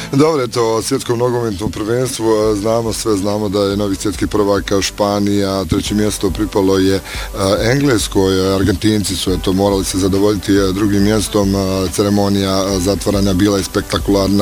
Dobro, eto, svjetskom nogometnom prvenstvu znamo da je novi svjetski prvak Španija, treće mjesto pripalo je Engleskoj, Argentinci su morali se zadovoljiti drugim mjestom, ceremonija zatvaranja bila je spektakularna.